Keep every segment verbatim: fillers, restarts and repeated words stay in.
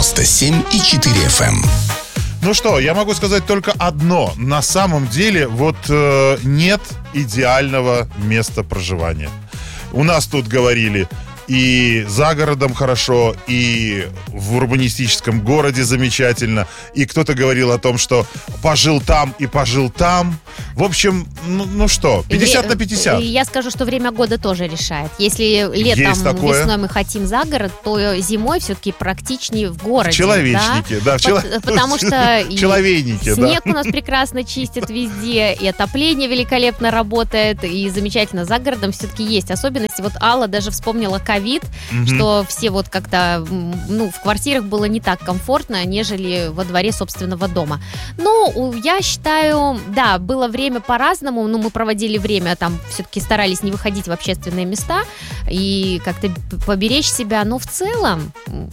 девяносто семь и четыре эф эм. Ну что, я могу сказать только одно. На самом деле, вот э, нет идеального места проживания. У нас тут говорили, и за городом хорошо, и в урбанистическом городе замечательно. И кто-то говорил о том, что пожил там и пожил там. В общем, ну, ну что, пятьдесят на пятьдесят. Я скажу, что время года тоже решает. Если летом, весной мы хотим за город, то зимой все-таки практичнее в городе. Человечники, да. да По- потому что Человейники, снег да. у нас прекрасно чистит везде, и отопление великолепно работает, и замечательно за городом все-таки есть особенности. Вот Алла даже вспомнила ковид, mm-hmm. что все вот как-то, ну, в квартирах было не так комфортно, нежели во дворе собственного дома. Ну, я считаю, да, было время по-разному, но мы проводили время, там все-таки старались не выходить в общественные места и как-то поберечь себя, но в целом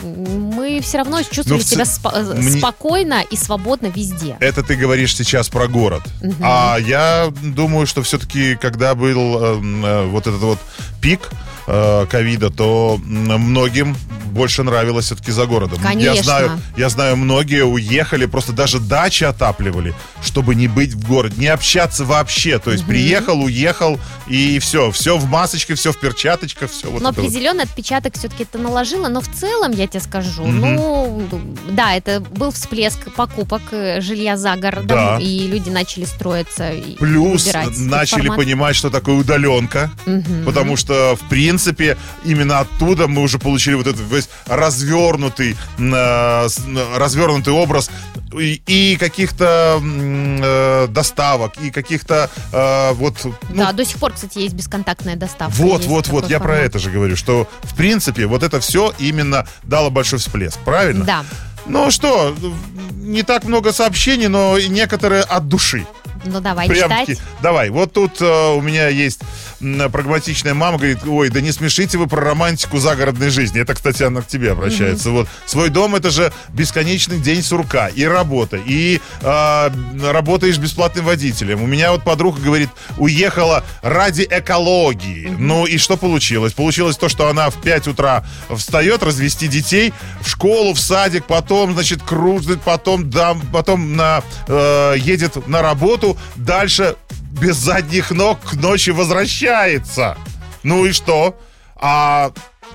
мы все равно чувствовали ц... себя спо- Мне... спокойно и свободно везде. Это ты говоришь сейчас про город. Угу. А я думаю, что все-таки, когда был э, э, вот этот вот пик ковида, то многим больше нравилось все-таки за городом. Конечно. Я знаю, я знаю, многие уехали, просто даже дачи отапливали, чтобы не быть в городе, не общаться вообще. То есть угу. приехал, уехал, и все. Все в масочке, все в перчаточках, все вот но это определенный вот. отпечаток все-таки это наложило, но в целом, я тебе скажу, угу. ну, да, это был всплеск покупок жилья за городом, да. и люди начали строиться и Плюс выбирать начали формат. понимать, что такое удаленка, угу. потому что, в принципе, В принципе, именно оттуда мы уже получили вот этот весь развернутый, э, развернутый образ и, и каких-то э, доставок, и каких-то э, вот... Ну, да, до сих пор, кстати, есть бесконтактная доставка. Вот, вот, вот, я формат. про это же говорю, что, в принципе, вот это все именно дало большой всплеск, правильно? Да. Ну что, не так много сообщений, но и некоторые от души. Ну, давай, Прям читать. таки, давай, вот тут э, у меня есть м, прагматичная мама, говорит, ой, да не смешите вы про романтику загородной жизни. Это, кстати, она к тебе обращается. Mm-hmm. Вот. Свой дом — это же бесконечный день сурка, и работа, и э, работаешь бесплатным водителем. У меня вот подруга говорит, уехала ради экологии. Mm-hmm. Ну и что получилось? Получилось то, что она в пять утра встает развести детей в школу, в садик, потом, значит, кружит, потом, да, потом на, э, едет на работу, дальше без задних ног к ночи возвращается. Ну и что? А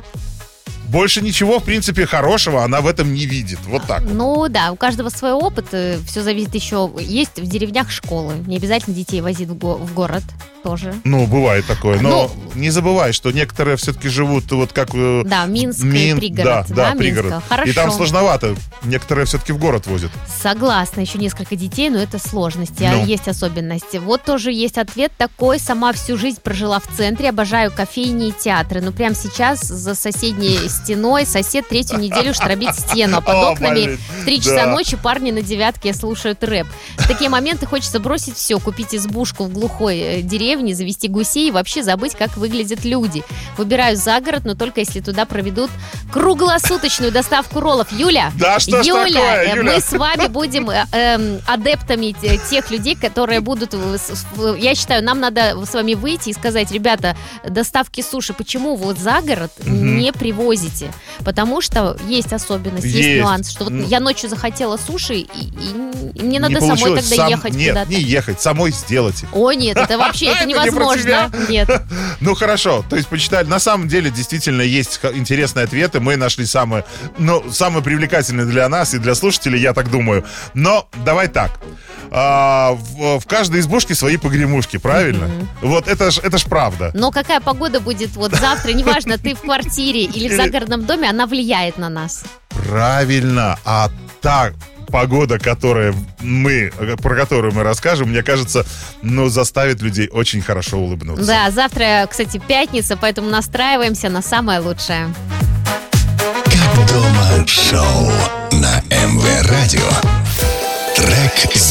больше ничего, в принципе, хорошего она в этом не видит. Вот так. Ну да, у каждого свой опыт. Все зависит еще. Есть в деревнях школы. Не обязательно детей возить в, го- в город тоже. Ну, бывает такое. Но ну, не забывай, что некоторые все-таки живут вот как... Да, Минск, Мин, пригород. Да, да, да, пригород. Минска. Хорошо. И там сложновато. Некоторые все-таки в город возят. Согласна, еще несколько детей, но это сложности, ну. а есть особенности. Вот тоже есть ответ такой. Сама всю жизнь прожила в центре, обожаю кофейни и театры. Ну, прямо сейчас за соседней стеной сосед третью неделю штробит стену, а под О, окнами блин. в три часа Да. ночи парни на девятке слушают рэп. В такие моменты хочется бросить все, купить избушку в глухой э, деревне, завести гусей и вообще забыть, как выглядят люди. Выбираю за город, но только если туда проведут круглосуточную доставку роллов. Юля, Да, что ж Юля, такое, э, Юля? мы с вами будем э, э, адептами те- тех людей, которые будут... в- с- в- Я считаю, нам надо с вами выйти и сказать, ребята, доставки суши, почему вы вот за город Мгм. не привозите? Потому что есть особенность, есть, Есть. нюанс, что вот М. я ночью захотела суши, и, и- и мне надо Не самой получилось. тогда Сам- ехать Нет, куда-то. не ехать, самой сделать их. О, нет, это вообще это Это не про невозможно. тебя? Нет. Ну хорошо, то есть почитали. На самом деле действительно есть х- интересные ответы. Мы нашли самые, ну, самые привлекательные для нас и для слушателей, я так думаю. Но давай так. А, в, в каждой избушке свои погремушки, правильно? Вот это ж, это ж правда. Но какая погода будет вот завтра, неважно, ты в квартире или в загородном доме, она влияет на нас. Правильно. А так погода, которая мы, про которую мы расскажем, мне кажется, ну, заставит людей очень хорошо улыбнуться. Да, завтра, кстати, пятница, поэтому настраиваемся на самое лучшее. Как дома шоу на эм вэ Радио. Трек